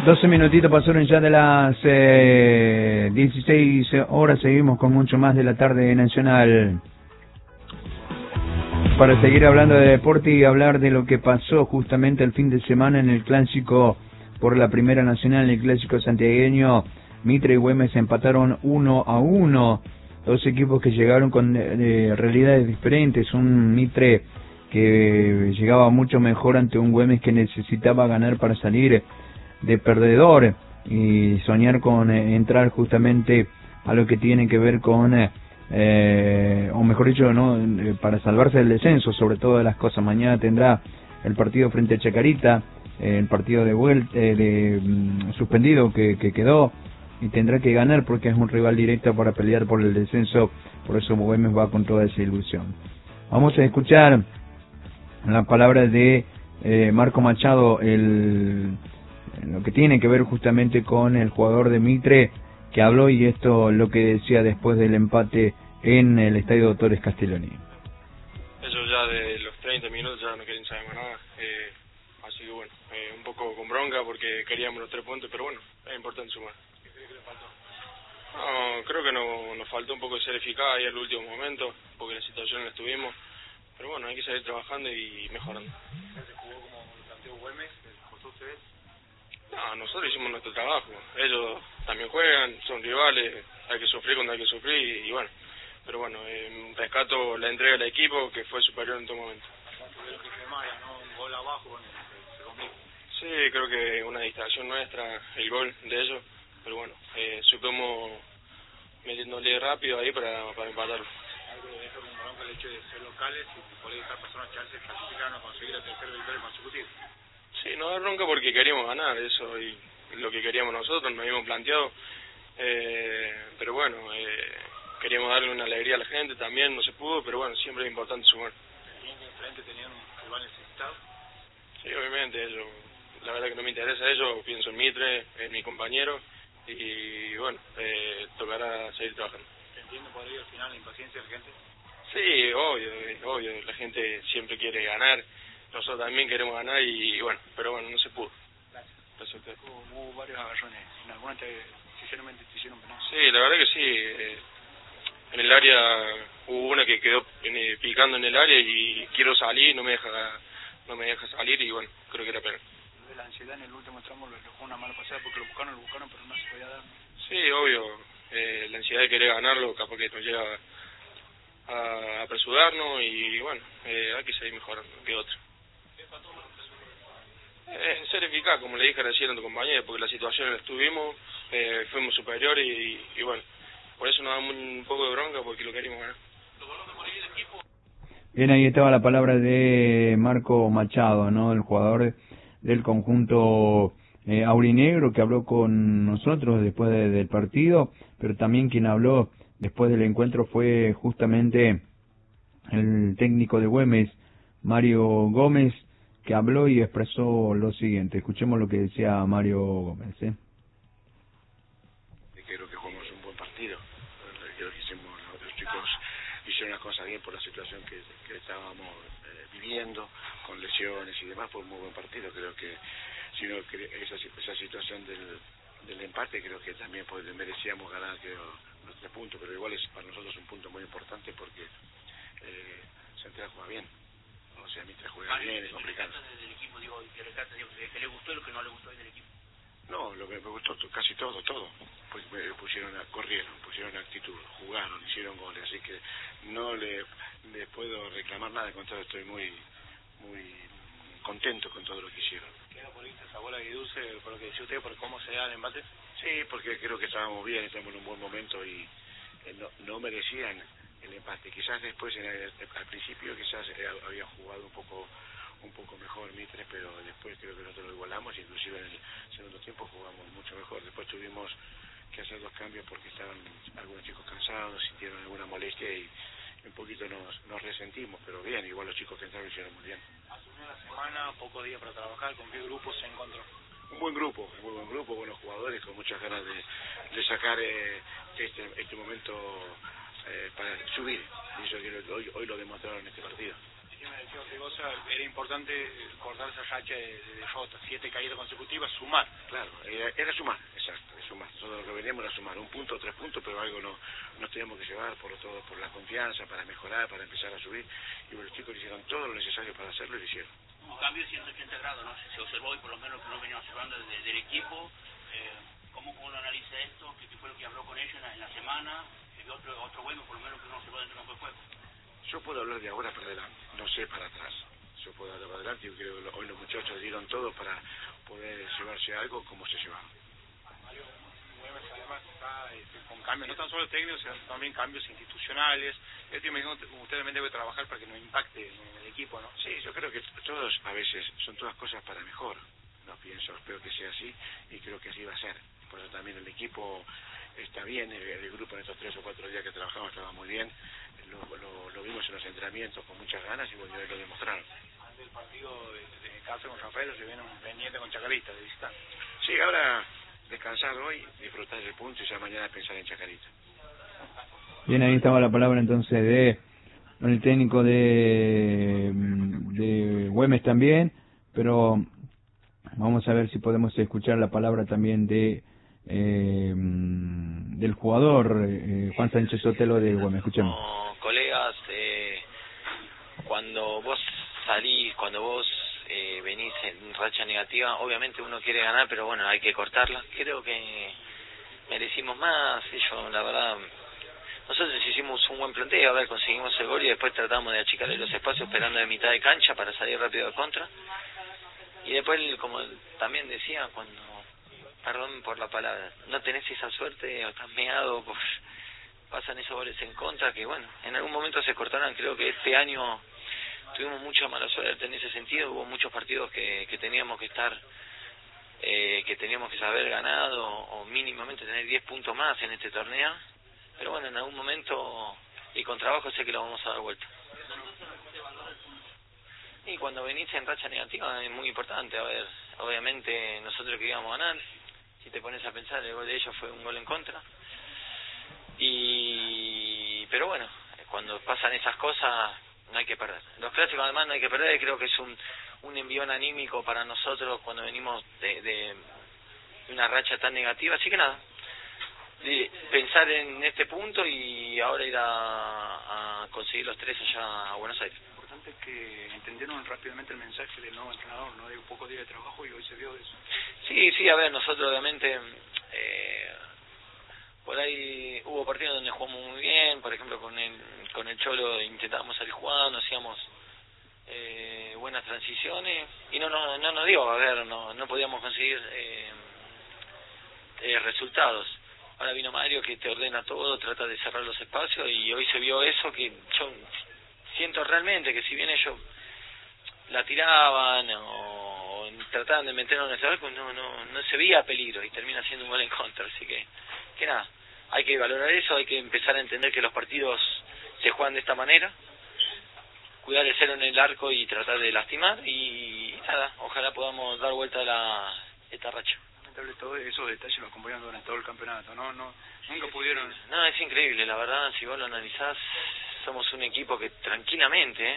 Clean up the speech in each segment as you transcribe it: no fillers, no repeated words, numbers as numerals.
12 minutitos pasaron ya de las 16 horas. Seguimos con mucho más de la tarde nacional. Para seguir hablando de deporte y hablar de lo que pasó justamente el fin de semana en el clásico por la Primera Nacional, el clásico santiagueño, Mitre y Güemes empataron 1-1. Dos equipos que llegaron con realidades diferentes. Un Mitre que llegaba mucho mejor ante un Güemes que necesitaba ganar para salir de perdedor y soñar con entrar justamente a lo que tiene que ver con o mejor dicho, no, para salvarse del descenso, sobre todas las cosas. Mañana tendrá el partido frente a Chacarita, el partido de vuelta suspendido que quedó, y tendrá que ganar porque es un rival directo para pelear por el descenso. Por eso Güemes va con toda esa ilusión. Vamos a escuchar la palabra de Marco Machado, lo que tiene que ver justamente con el jugador de Mitre, que habló, y esto lo que decía después del empate en el Estadio Doctores Castellani. Ellos ya de los 30 minutos ya no quieren saber más nada, así que bueno, un poco con bronca porque queríamos los 3 puntos, pero bueno, es importante sumar. ¿Qué cree que le faltó? No, creo que nos faltó un poco de ser eficaz ahí al último momento, porque la situación la estuvimos, pero bueno, hay que seguir trabajando y mejorando. ¿Se jugó como lo planteó Güemes? ¿Les costó a ustedes? No, nosotros hicimos nuestro trabajo, ellos también juegan, son rivales, hay que sufrir cuando hay que sufrir y bueno, pero bueno, rescato la entrega del equipo que fue superior en todo momento. Tuvieron que quemar, ¿no? Un gol abajo, bueno, se complica. Sí, creo que una distracción nuestra, el gol de ellos, pero bueno, supimos metiéndole rápido ahí para empatarlo. Algo de eso como bronca el hecho de ser locales y por ahí estar pasando a chances clasificaron a conseguir la tercera victoria consecutiva. Sí, no da bronca porque queríamos ganar, eso y lo que queríamos nosotros, nos habíamos planteado, pero bueno, queríamos darle una alegría a la gente, también no se pudo, pero bueno, siempre es importante sumar. ¿Tenían de frente, tenían un rival necesitado? Sí, obviamente, ellos, la verdad que no me interesa ellos, pienso en Mitre, en mi compañero, y bueno, tocará seguir trabajando. ¿Se entiende por ahí al final la impaciencia de la gente? Sí, obvio, la gente siempre quiere ganar, nosotros también queremos ganar y bueno, pero bueno, no se pudo. Gracias. Hubo varios agarrones, en algunas sinceramente te hicieron penal. Sí, la verdad que sí, en el área hubo una que quedó picando en el área y quiero salir, no me deja salir y bueno, creo que era penal. La ansiedad en el último tramo le dejó una mala pasada porque lo buscaron, pero no se podía dar. Sí, obvio, la ansiedad de querer ganarlo capaz que nos llega a apresurarnos y bueno, hay que seguir mejorando que otro. Ser eficaz, como le dije recién a tu compañero, porque la situación la estuvimos, fuimos superiores y bueno, por eso nos da un poco de bronca porque lo queríamos ganar. Bien, ahí estaba la palabra de Marco Machado, ¿no? El jugador del conjunto aurinegro, que habló con nosotros después del partido, pero también quien habló después del encuentro fue justamente el técnico de Güemes, Mario Gómez, que habló y expresó lo siguiente. Escuchemos lo que decía Mario Gómez. Creo que jugamos un buen partido. Creo que los chicos hicieron las cosas bien por la situación que estábamos viviendo, con lesiones y demás. Fue un muy buen partido. Creo que si no, esa situación del empate, creo que también merecíamos ganar los 3 puntos, pero igual es para nosotros un punto muy importante porque Central juega bien. O sea, Mitre juega bien, es complicado. Del equipo, digo, que le gustó y lo que no le gustó del equipo. No, lo que me gustó casi todo. Pues corrieron, pusieron actitud, jugaron, hicieron goles, así que no le puedo reclamar nada, al contrario, estoy muy contento con todo lo que hicieron. ¿Queda por ahí esa bola de dulce por lo que decía usted, por cómo se da el empate? Sí, porque creo que estábamos bien, estamos en un buen momento y no merecían el empate. Quizás después, al principio, quizás había jugado un poco mejor Mitre, pero después creo que nosotros lo igualamos, inclusive en el segundo tiempo jugamos mucho mejor. Después tuvimos que hacer 2 cambios porque estaban algunos chicos cansados, sintieron alguna molestia y un poquito nos resentimos, pero bien, igual los chicos que entraron lo hicieron muy bien. Asumió la semana, pocos días para trabajar, ¿con qué grupo se encontró? Un buen grupo, buenos jugadores con muchas ganas de sacar este momento para subir, y eso que hoy lo demostraron en este partido. me decía Ortigosa, era importante cortar esa racha de derrotas, 7 caídas consecutivas, sumar. Claro, era sumar, exacto, es sumar. Todo lo que veníamos era sumar, 1 punto, 3 puntos, pero algo nos teníamos que llevar por todo, por la confianza, para mejorar, para empezar a subir. Y bueno, los chicos hicieron todo lo necesario para hacerlo y lo hicieron. Un cambio de 180 grados, ¿no? Se observó y por lo menos que no venía observando del equipo. ¿Cómo uno analiza esto? ¿Qué fue lo que habló con ellos en la semana? Otro bueno, por lo menos que uno observó dentro del juego. Yo puedo hablar de ahora para adelante, no sé para atrás. Yo puedo hablar para adelante y creo que hoy los muchachos dieron todo para poder llevarse algo como se llevaron. Mario, Güemes además está con cambios, no tan solo técnicos, sino también cambios institucionales. Yo te imagino que usted también debe trabajar para que no impacte en el equipo, ¿no? Sí, yo creo que todos a veces son todas cosas para mejor. No pienso, espero que sea así y creo que así va a ser. Por eso también el equipo está bien, el grupo en estos 3 o 4 días que trabajamos estaba muy bien. Lo vimos en los entrenamientos con muchas ganas y bueno, hoy lo demostraron. Antes del partido de casa con Rafael se viene un pendiente con Chacarita de visita. Sí, ahora descansar hoy, disfrutar del punto y ya mañana pensar en Chacarita. Bien, ahí estaba la palabra entonces de el técnico de Güemes también, pero vamos a ver si podemos escuchar la palabra también de del jugador Juan Sánchez Sotelo de Güemes. Escuchemos. Como colegas, cuando vos salís, cuando vos venís en racha negativa, obviamente uno quiere ganar, pero bueno, hay que cortarla. Creo que merecimos más. Ellos, la verdad, nosotros hicimos un buen planteo, a ver, conseguimos el gol y después tratamos de achicarle los espacios esperando de mitad de cancha para salir rápido de contra. Y después, como también decía, cuando, perdón por la palabra, no tenés esa suerte o estás meado, pues pasan esos goles en contra que bueno, en algún momento se cortarán. Creo que este año tuvimos mucha mala suerte en ese sentido, hubo muchos partidos que teníamos que estar, que teníamos que saber ganado o mínimamente tener 10 puntos más en este torneo, pero bueno, en algún momento y con trabajo sé que lo vamos a dar vuelta. Y cuando venís en racha negativa es muy importante, a ver, obviamente nosotros queríamos ganar, si te pones a pensar el gol de ellos fue un gol en contra, pero bueno, cuando pasan esas cosas no hay que perder. Los clásicos además no hay que perder, creo que es un envión anímico para nosotros cuando venimos de una racha tan negativa, así que nada, pensar en este punto y ahora ir a conseguir los 3 allá a Buenos Aires. Importante que entendieron rápidamente el mensaje del nuevo entrenador, ¿no? De un poco día de trabajo y hoy se vio eso. Sí, a ver, nosotros obviamente por ahí hubo partidos donde jugamos muy bien, por ejemplo con el Cholo intentábamos salir jugando, hacíamos buenas transiciones y no nos dio, a ver, no podíamos conseguir resultados. Ahora vino Mario que te ordena todo, trata de cerrar los espacios y hoy se vio eso que yo siento realmente que si bien ellos la tiraban o trataban de meterlo en el arco, no se veía peligro y termina siendo un gol en contra, así que nada, hay que valorar eso, hay que empezar a entender que los partidos se juegan de esta manera, cuidar el cero en el arco y tratar de lastimar y nada, ojalá podamos dar vuelta a esta racha. Todos esos detalles los acompañan durante todo el campeonato, ¿no? Nunca pudieron. No, es increíble, la verdad, si vos lo analizás, somos un equipo que tranquilamente,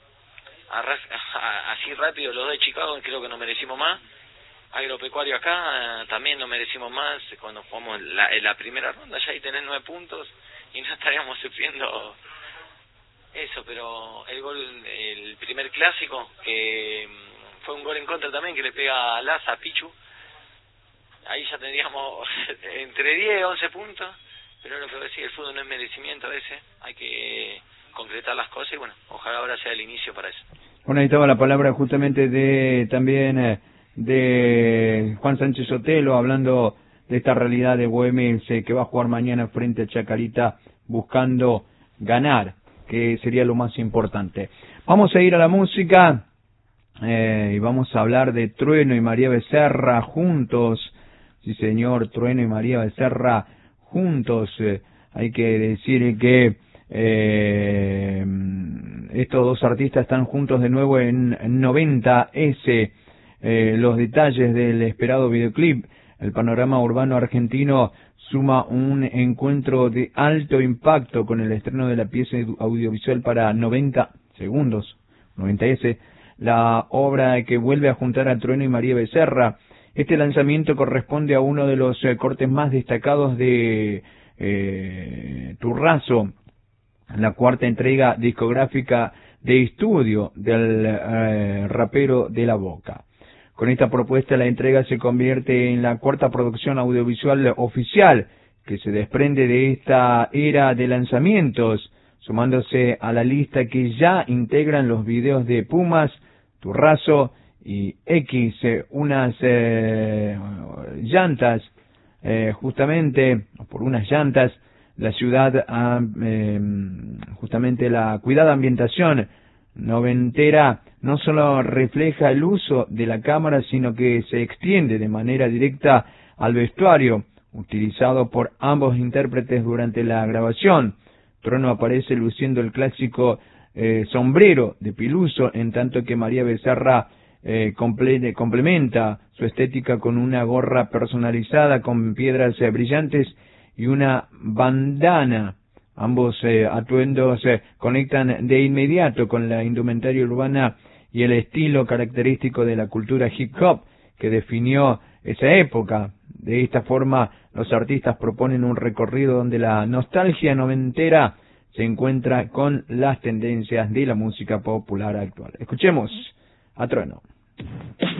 así rápido, los de Chicago creo que nos merecimos más. Agropecuario acá también nos merecimos más. Cuando jugamos en la primera ronda ya ahí tenés 9 puntos y no estaríamos sufriendo eso, pero el primer clásico, que fue un gol en contra también, que le pega a Laza, a Pichu, ahí ya tendríamos entre 10 y 11 puntos, pero lo que voy a decir, el fútbol no es merecimiento a veces, hay que concretar las cosas y bueno, ojalá ahora sea el inicio para eso. Bueno, ahí estaba la palabra justamente también de Juan Sánchez Sotelo, hablando de esta realidad de Güemes que va a jugar mañana frente a Chacarita buscando ganar, que sería lo más importante. Vamos a ir a la música y vamos a hablar de Trueno y María Becerra juntos. Sí, señor, Trueno y María Becerra juntos. Hay que decir que estos dos artistas están juntos de nuevo en 90S. Los detalles del esperado videoclip. El panorama urbano argentino suma un encuentro de alto impacto con el estreno de la pieza audiovisual para 90 segundos. 90S, la obra que vuelve a juntar a Trueno y María Becerra. Este lanzamiento corresponde a uno de los cortes más destacados de Turrazo, la cuarta entrega discográfica de estudio del rapero de La Boca. Con esta propuesta la entrega se convierte en la cuarta producción audiovisual oficial que se desprende de esta era de lanzamientos, sumándose a la lista que ya integran los videos de Pumas, Turrazo y X, unas llantas, justamente por unas llantas, la ciudad, justamente la cuidada ambientación noventera no solo refleja el uso de la cámara, sino que se extiende de manera directa al vestuario utilizado por ambos intérpretes durante la grabación. Trueno aparece luciendo el clásico sombrero de Piluso, en tanto que María Becerra complementa su estética con una gorra personalizada con piedras brillantes y una bandana. Ambos atuendos conectan de inmediato con la indumentaria urbana y el estilo característico de la cultura hip hop que definió esa época. De esta forma, los artistas proponen un recorrido donde la nostalgia noventera se encuentra con las tendencias de la música popular actual. Escuchemos a Trueno.